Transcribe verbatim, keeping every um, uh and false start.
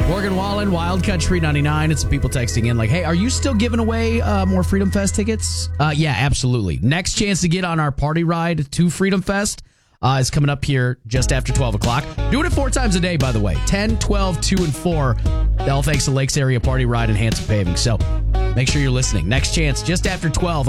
Morgan Wallen, Wild Country ninety-nine. It's people texting in like, hey, are you still giving away uh, more Freedom Fest tickets? Uh, yeah, absolutely. Next chance to get on our party ride to Freedom Fest uh, is coming up here just after twelve o'clock. Doing it four times a day, by the way. ten, twelve, two, and four. All thanks to Lakes Area Party Ride and Hanson Paving. So make sure you're listening. Next chance just after twelve.